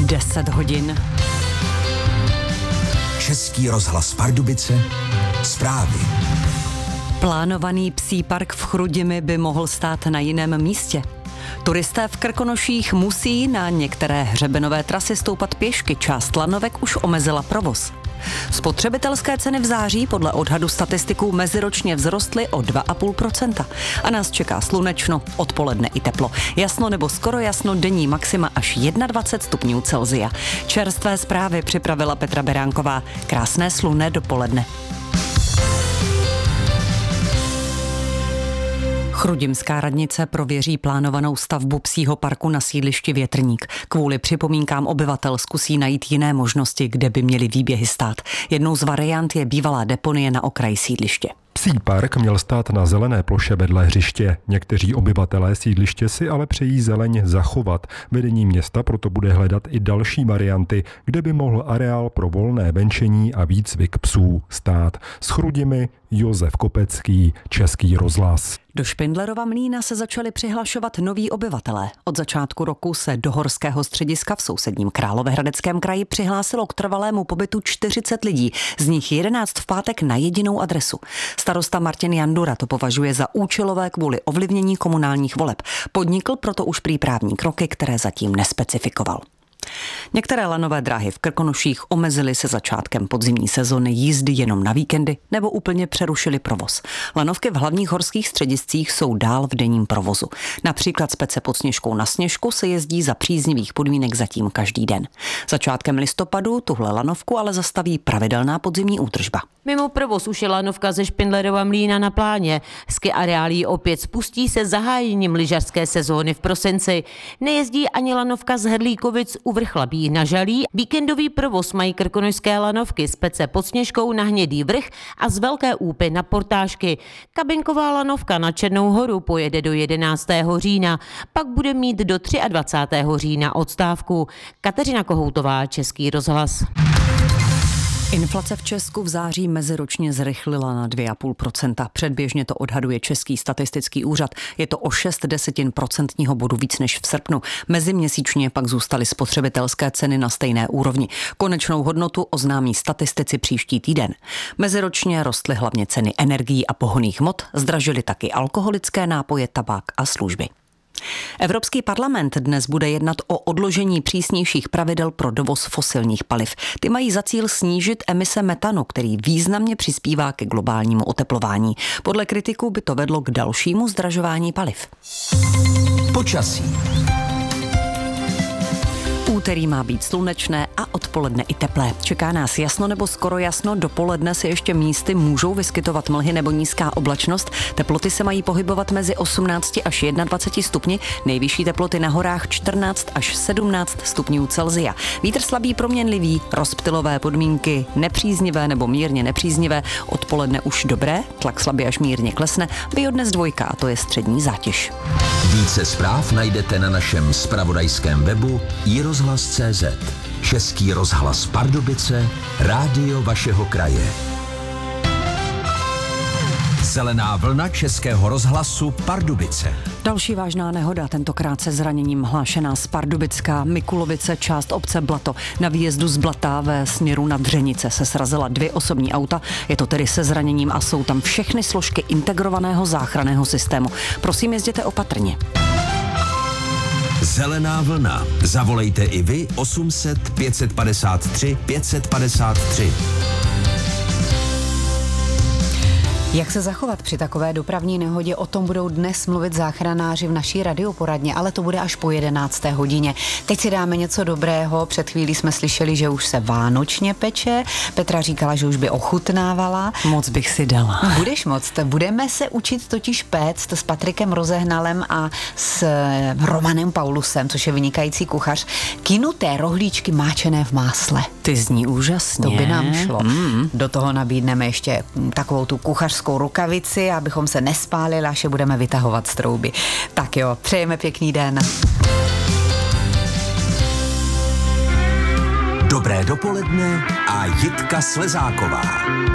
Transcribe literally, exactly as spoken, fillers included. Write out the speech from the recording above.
deset hodin. Český rozhlas Pardubice, zprávy. Plánovaný psí park v Chrudimi by mohl stát na jiném místě. Turisté v Krkonoších musí na některé hřebenové trasy stoupat pěšky, část lanovek už omezila provoz. Spotřebitelské ceny v září podle odhadu statistiků meziročně vzrostly o dva a půl procenta. A nás čeká slunečno, odpoledne i teplo. Jasno nebo skoro jasno, denní maxima až dvacet jedna stupňů Celsia. Čerstvé zprávy připravila Petra Beránková. Krásné slunné dopoledne. Chrudimská radnice prověří plánovanou stavbu psího parku na sídlišti Větrník. Kvůli připomínkám obyvatel zkusí najít jiné možnosti, kde by měly výběhy stát. Jednou z variant je bývalá deponie na okraji sídliště. Psí park měl stát na zelené ploše vedle hřiště. Někteří obyvatelé sídliště si ale přejí zeleň zachovat. Vedení města proto bude hledat i další varianty, kde by mohl areál pro volné venčení a výcvik psů stát. S Chrudimi Josef Kopecký, Český rozhlas. Do Špindlerova mlýna se začali přihlašovat noví obyvatelé. Od začátku roku se do horského střediska v sousedním Královéhradeckém kraji přihlásilo k trvalému pobytu čtyřicet lidí, z nich jedenáct v pátek na jedinou adresu. Starosta Martin Jandura to považuje za účelové kvůli ovlivnění komunálních voleb. Podnikl proto už přípravní kroky, které zatím nespecifikoval. Některé lanové dráhy v Krkonoších omezily se začátkem podzimní sezony jízdy jenom na víkendy nebo úplně přerušily provoz. Lanovky v hlavních horských střediscích jsou dál v denním provozu. Například z Pece pod Sněžkou na Sněžku se jezdí za příznivých podmínek zatím každý den. Začátkem listopadu tuhle lanovku ale zastaví pravidelná podzimní údržba. Mimo provoz už je lanovka ze Špindlerova mlýna na pláně. Ski areálí opět spustí se zahájením lyžařské sezóny v prosinci. Nejezdí ani lanovka z Hrdlíkovic u Vrchlabí na Žalí. Víkendový provoz mají krkonošské lanovky z Pece pod Sněžkou na Hnědý vrch a z Velké Úpy na Portášky. Kabinková lanovka na Černou horu pojede do jedenáctého října, pak bude mít do dvacátého třetího října odstávku. Kateřina Kohoutová, Český rozhlas. Inflace v Česku v září meziročně zrychlila na dvě a půl procenta. Předběžně to odhaduje Český statistický úřad. Je to o šest desetin procentního bodu víc než v srpnu. Meziměsíčně pak zůstaly spotřebitelské ceny na stejné úrovni. Konečnou hodnotu oznámí statistici příští týden. Meziročně rostly hlavně ceny energií a pohonných hmot, zdražily taky alkoholické nápoje, tabák a služby. Evropský parlament dnes bude jednat o odložení přísnějších pravidel pro dovoz fosilních paliv. Ty mají za cíl snížit emise metanu, který významně přispívá ke globálnímu oteplování. Podle kritiků by to vedlo k dalšímu zdražování paliv. Počasí. Úterý má být slunečné a odpoledne i teplé. Čeká nás jasno nebo skoro jasno, dopoledne se ještě místy můžou vyskytovat mlhy nebo nízká oblačnost. Teploty se mají pohybovat mezi osmnáct až dvacet jedna stupni, nejvyšší teploty na horách čtrnáct až sedmnáct stupňů Celsia. Vítr slabý proměnlivý, rozptylové podmínky nepříznivé nebo mírně nepříznivé, odpoledne už dobré, tlak slabě až mírně klesne, bio dnes dvojka a to je střední zátěž. Více zpráv najdete na našem zpravodajském webu i rozhlas tečka cé zet. Český rozhlas Pardubice, rádio vašeho kraje. Zelená vlna Českého rozhlasu Pardubice. Další vážná nehoda, tentokrát se zraněním hlášená z Pardubická, Mikulovice, část obce Blato. Na výjezdu z Blata ve směru na Dřenice se srazila dvě osobní auta, je to tedy se zraněním a jsou tam všechny složky integrovaného záchranného systému. Prosím, jezděte opatrně. Zelená vlna. Zavolejte i vy osm set pět padesát tři pět padesát tři. Jak se zachovat při takové dopravní nehodě, o tom budou dnes mluvit záchranáři v naší radioporadně, ale to bude až po jedenácté hodině. Teď si dáme něco dobrého, před chvílí jsme slyšeli, že už se vánočně peče, Petra říkala, že už by ochutnávala. Moc bych si dala. Budeš moc, budeme se učit totiž péct s Patrikem Rozehnalem a s Romanem Paulusem, což je vynikající kuchař, kynuté rohlíčky máčené v másle. Ty zní úžasně. To by nám šlo. Mm. Do toho nabídneme ještě takovou tu kuchařskou rukavici, abychom se nespálili, až je budeme vytahovat z trouby. Tak jo, přejeme pěkný den. Dobré dopoledne a Jitka Slezáková.